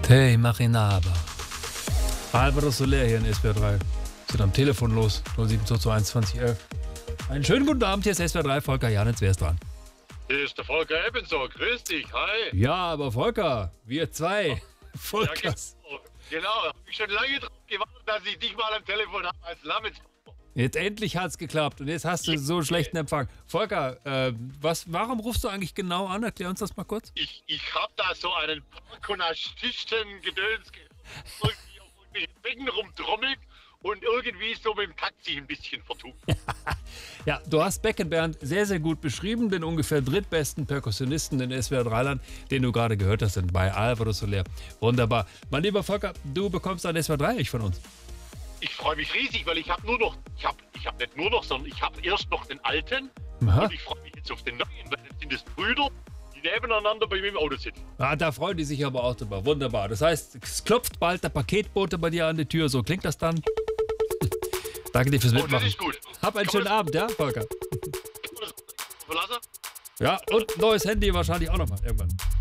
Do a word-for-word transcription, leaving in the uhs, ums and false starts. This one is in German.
Hey, Marinaba. Alvaro Soler hier in S W R drei. Sind am Telefon los. null sieben zwei zwei eins zwanzig elf. Einen schönen guten Abend, hier ist S W R drei. Volker Janitz, wer ist dran? Hier ist der Volker Ebenso. Grüß dich, hi. Ja, aber Volker, wir zwei. Volkers. Ja, genau, genau. Hab ich schon lange drauf gewartet, dass ich dich mal am Telefon habe als Lammet. Jetzt endlich hat's geklappt und jetzt hast du so schlechten Empfang. Volker, äh, was, warum rufst du eigentlich genau an? Erklär uns das mal kurz. Ich, ich hab da so einen Parkonastichten-Gedöns irgendwie auf irgendwelchen Becken rumtrommelt und irgendwie so mit dem Taxi ein bisschen vertun. Ja, du hast Beckenbernd sehr, sehr gut beschrieben, den ungefähr drittbesten Perkussionisten in S W R drei-Land, den du gerade gehört hast, bei Alvaro Soler. Wunderbar. Mein lieber Volker, du bekommst ein S W R drei-Ich von uns. Ich freue mich riesig, weil ich habe nur noch, ich habe ich hab nicht nur noch, sondern ich habe erst noch den alten. Aha. Und ich freue mich jetzt auf den neuen, weil jetzt sind es Brüder, die nebeneinander bei mir im Auto sitzen. Ah, da freuen die sich aber auch drüber. Wunderbar. Das heißt, es klopft bald der Paketbote bei dir an die Tür. So klingt das dann. Danke dir fürs Oh, das Mitmachen. ist gut. Hab einen Kann schönen man Abend, ja, Volker? das verlassen? Ja, und neues Handy wahrscheinlich auch nochmal irgendwann.